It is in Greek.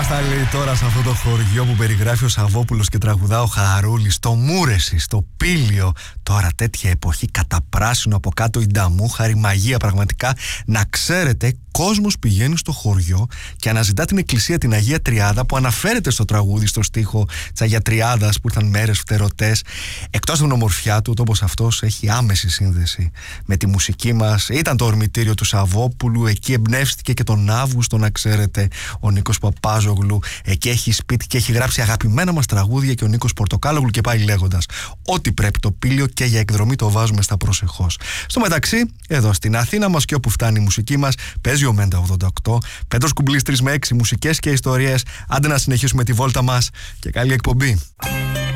θα λέει τώρα σε αυτό το χωριό που περιγράφει ο Σαββόπουλος και τραγουδά ο Χαρούλης, το Μούρεση, στο Πήλιο. Τώρα τέτοια εποχή, καταπράσινο από κάτω η νταμούχαρη, μαγεία πραγματικά. Να ξέρετε, κόσμος πηγαίνει στο χωριό και αναζητά την εκκλησία την Αγία Τριάδα που αναφέρεται στο τραγούδι, στο στίχο της Αγία Τριάδας που ήρθαν μέρες φτερωτές. Εκτός από την ομορφιά του, ο τόπος αυτός έχει άμεση σύνδεση με τη μουσική μας. Ήταν το ορμητήριο του Σαββόπουλου, εκεί εμπνεύστηκε και τον Αύγουστο, να ξέρετε, ο Νίκος Παπάζογλου. Εκεί έχει σπίτι και έχει γράψει αγαπημένα μας τραγούδια και ο Νίκος Πορτοκάλογλου και πάει λέγοντας. Ό,τι πρέπει το Πήλιο και για εκδρομή το βάζουμε στα προσεχώς. Στο μεταξύ, εδώ στην Αθήνα μας και όπου φτάνει η μουσική μας, παίζει ο Μέντα 88, Πέτρος Κουμπλής 3 με 6, μουσικές και ιστορίες. Άντε να συνεχίσουμε τη βόλτα μας και καλή εκπομπή.